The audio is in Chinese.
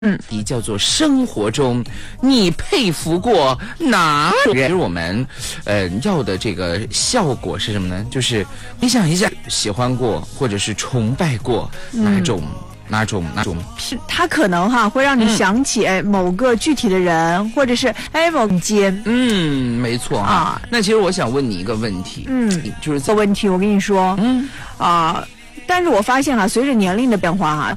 题叫做生活中你佩服过哪人？其实我们要的这个效果是什么呢？就是你想一下，喜欢过或者是崇拜过哪种他可能会让你想起某个具体的人，或者是某个间。 没错啊。那其实我想问你一个问题，就是这个问题我跟你说，但是我发现随着年龄的变化